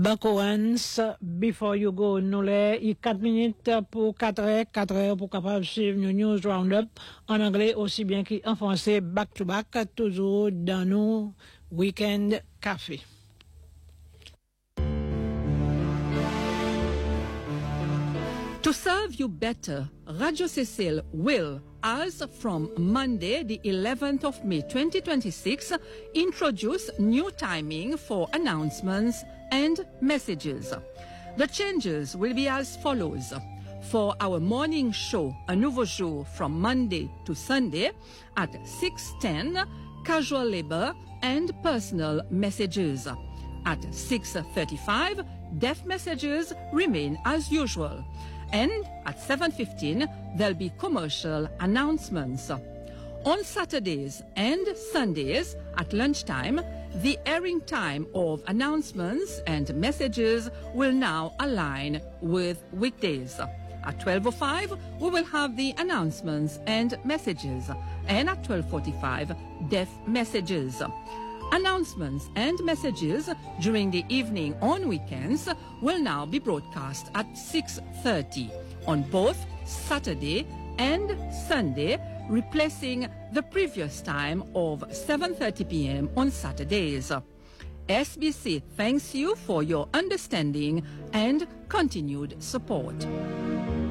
Bakoans, before you go, nous les 4 minutes pour 4 heures pour capable suivre nos news roundup en anglais aussi bien qu'en français back to back, toujours dans nos weekend café. To serve you better, Radio Cecil will, as from Monday, the 11th of May 2026, introduce new timing for announcements and messages. The changes will be as follows. For our morning show, A Nouveau Jour, from Monday to Sunday at 6:10, casual labor and personal messages. At 6:35, deaf messages remain as usual. And at 7:15, there'll be commercial announcements. On Saturdays and Sundays at lunchtime, the airing time of announcements and messages will now align with weekdays. At 12:05, we will have the announcements and messages, and at 12:45, deaf messages. Announcements and messages during the evening on weekends will now be broadcast at 6:30 on both Saturday and Sunday, replacing the previous time of 7:30 p.m. on Saturdays. SBC thanks you for your understanding and continued support.